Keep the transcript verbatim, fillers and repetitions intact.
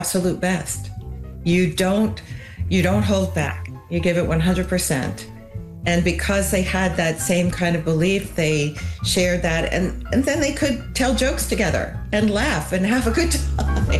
absolute best. You don't you don't hold back. You give it one hundred percent. And because they had that same kind of belief, they shared that, and, and then they could tell jokes together and laugh and have a good time.